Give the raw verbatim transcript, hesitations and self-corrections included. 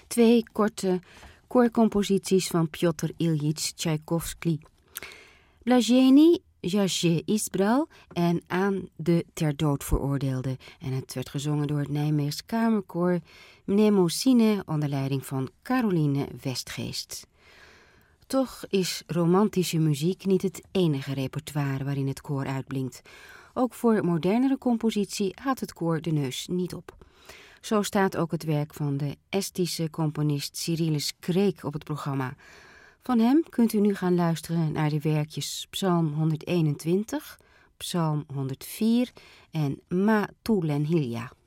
Twee korte koorcomposities van Pjotr Iljitj Tchaikovsky. Blazheny, Jasje Isbral en Aan de ter dood veroordeelde. En het werd gezongen door het Nijmeegs Kamerkoor Mnemosine onder leiding van Caroline Westgeest. Toch is romantische muziek niet het enige repertoire waarin het koor uitblinkt. Ook voor modernere compositie haalt het koor de neus niet op. Zo staat ook het werk van de Estische componist Cyrilus Kreek op het programma. Van hem kunt u nu gaan luisteren naar de werkjes Psalm honderdeenentwintig, Psalm honderdvier en Ma Tulen Hilja.